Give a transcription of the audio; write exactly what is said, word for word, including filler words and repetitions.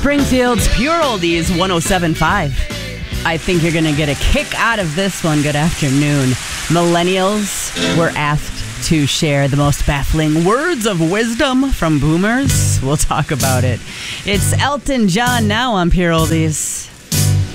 Springfield's Pure Oldies one oh seven point five. I think you're going to get a kick out of this one. Good afternoon. Millennials were asked to share the most baffling words of wisdom from boomers. We'll talk about it. It's Elton John now on Pure Oldies.